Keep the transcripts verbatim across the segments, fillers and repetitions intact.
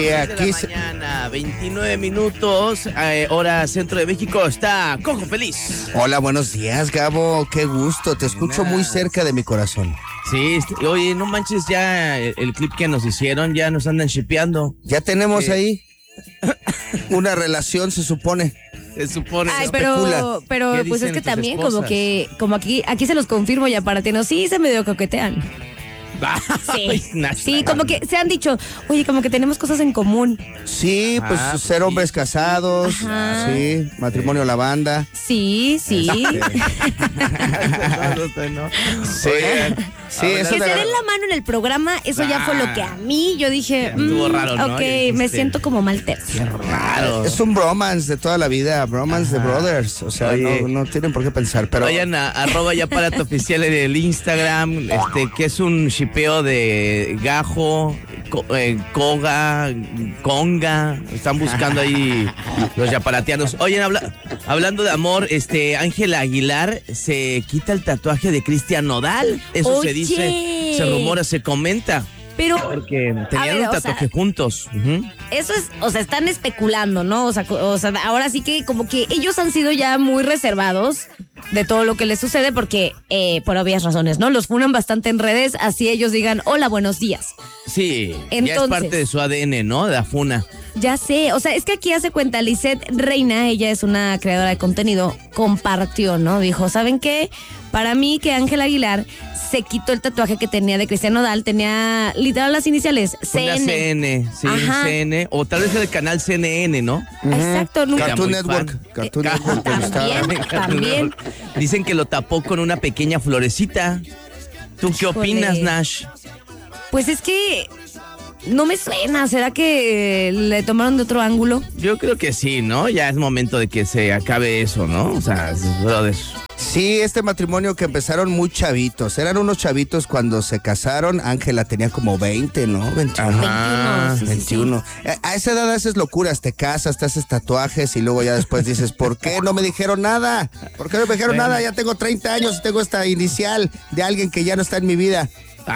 Sí, aquí. De la mañana, veintinueve minutos, eh, hora centro de México. Está Cojo Feliz. Hola, buenos días, Gabo. Qué gusto. Te escucho muy cerca de mi corazón. Sí, este, oye, no manches, ya el, el clip que nos hicieron, ya nos andan shipeando. Ya tenemos Sí. ahí una relación, se supone. Se supone. Ay, ¿no? pero, pero ¿Qué pues es dicen que tus también esposas? como que, como aquí, aquí se los confirmo ya para ti, ¿no? Sí, se medio coquetean. Ay, Sí, Nash. sí, como que se han dicho, oye, como que tenemos cosas en común. Sí, pues Ah, ser sí. hombres casados, Ajá. sí, matrimonio a la banda. Sí, sí. ¿no? Sí, Oigan, sí, ahora- eso Que es se la- den la mano en el programa, eso ya fue lo que a mí, yo dije, Estuvo mm, raro, ¿no? ok, Ya dijiste. me siento como mal tercio. Raro. Es un bromance de toda la vida, bromance de brothers. O sea, Oye. no, no tienen por qué pensar, pero Vayan a arroba ya para tu oficial en el Instagram, este, que es un shipeo de gajo, co- eh, coga, conga. Están buscando ahí los yaparatianos. Oye, habla- hablando de amor, este, Ángela Aguilar se quita el tatuaje de Cristian Nodal. Eso se Oye. dice, se rumora, se comenta. Pero Porque tenían ver, un o tatuaje sea, juntos. Ujú. eso es, o sea, están especulando, ¿no? O sea, co- o sea, ahora sí que como que ellos han sido ya muy reservados de todo lo que les sucede porque, eh, por obvias razones, ¿no? Los funan bastante en redes, así ellos digan, hola, buenos días. Sí, ya es Entonces- parte de su A D N, ¿no? De la funa. Ya sé, o sea, es que aquí hace cuenta, Lisette Reina, ella es una creadora de contenido, compartió, ¿no? Dijo, ¿saben qué? Para mí que Ángela Aguilar se quitó el tatuaje que tenía de Cristian Nodal, tenía literal las iniciales, C Una N. C N, sí, Ajá. C N, o tal vez el canal C N N, ¿no? Exacto, nunca. Era Cartoon muy Network. fan. Cartoon Eh, Network. que también. está- También. Dicen que lo tapó con una pequeña florecita. ¿Tú qué Híjole. opinas, Nash? Pues es que no me suena, ¿será que le tomaron de otro ángulo? Yo creo que sí, ¿no? Ya es momento de que se acabe eso, ¿no? O sea, brother. Sí, este matrimonio que empezaron muy chavitos. Eran unos chavitos cuando se casaron. Ángela tenía como veinte, ¿no? veintiuno. Ajá. veintiuno, sí, sí, sí. veintiuno. A a esa edad haces locuras, te casas, te haces tatuajes y luego ya después dices, ¿por qué no me dijeron nada? ¿Por qué no me dijeron nada? Ya tengo treinta años y tengo esta inicial de alguien que ya no está en mi vida.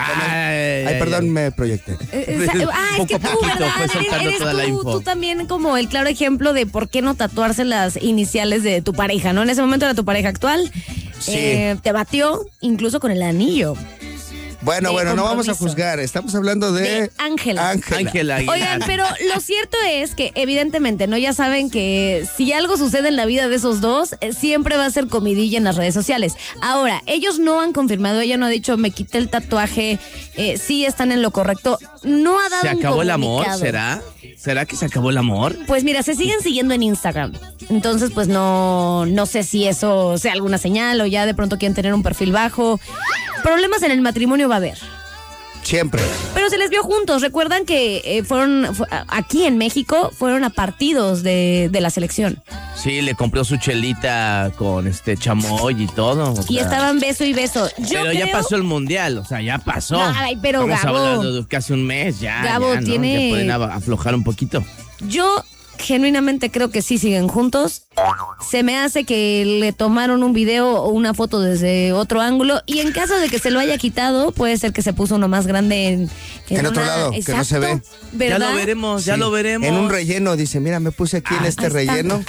Ay, Ay, perdón, me proyecté. Eh, eh, sa- ah, es que Poco a tú, poquito ¿verdad? fue Eres, soltando eres toda la tú, info. tú también como el claro ejemplo de por qué no tatuarse las iniciales de tu pareja, ¿no? En ese momento era tu pareja actual. Sí. Eh, te batió incluso con el anillo. Bueno, de bueno, no vamos a compromiso. juzgar. Estamos hablando de... De Ángela. Ángela. Ángela Aguilar. Oigan, pero lo cierto es que evidentemente, ¿no? Ya saben que si algo sucede en la vida de esos dos, eh, siempre va a ser comidilla en las redes sociales. Ahora, ellos no han confirmado, ella no ha dicho, me quité el tatuaje, eh, sí están en lo correcto. No ha dado ¿Se un acabó el amor? comunicado. ¿Será? ¿Será que se acabó el amor? Pues mira, se siguen siguiendo en Instagram. Entonces, pues no, no sé si eso sea alguna señal o ya de pronto quieren tener un perfil bajo. Problemas en el matrimonio va a haber. Siempre. Pero se les vio juntos. Recuerdan que eh, fueron fu- a- aquí en México fueron a partidos de, de la selección. Sí, le compró su chelita con este chamoy y todo. o Y sea. estaban beso y beso. Yo Pero ya creo- pasó el mundial, o sea, ya pasó. No, ay, pero Estamos Gabo. hablando de casi un mes, ya. Gabo, ya, ¿no? tiene- Ya pueden ab- aflojar un poquito. Yo genuinamente creo que sí siguen juntos. Se me hace que le tomaron un video o una foto desde otro ángulo y en caso de que se lo haya quitado, puede ser que se puso uno más grande en, En otro una- lado, que no se ve. ¿verdad? Ya lo veremos, ya Sí. lo veremos. En un relleno, dice, mira, me puse aquí en este ahí está. relleno.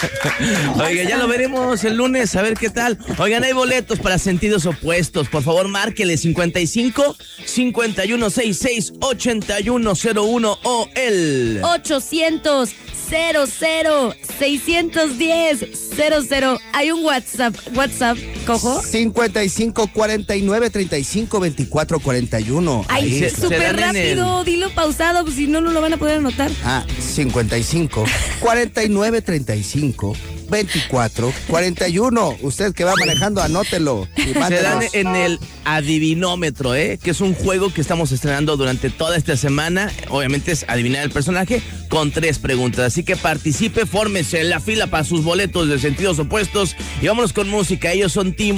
Oiga, ya lo veremos el lunes, a ver qué tal. Oigan, hay boletos para sentidos opuestos. Por favor, márquele cincuenta y cinco, cincuenta y uno, sesenta y seis, ochenta y uno cero uno o el... ochocientos cero cero seiscientos diez cero cero. Hay un WhatsApp, WhatsApp, cojo. cincuenta y cinco, cuarenta y nueve, treinta y cinco, veinticuatro, cuarenta y uno. Ay, Ahí se- está. se súper dan en rápido, dilo pausado, pues si no, no lo van a poder anotar. Ah, cincuenta y cinco, cuarenta y nueve, treinta y cinco, veinticuatro, cuarenta y uno. Usted que va manejando, anótelo. Y Se dan mándenos. en el adivinómetro, ¿eh? Que es un juego que estamos estrenando durante toda esta semana. Obviamente es adivinar el personaje con tres preguntas. Así que participe, fórmese en la fila para sus boletos de sentidos opuestos. Y vámonos con música. Ellos son Team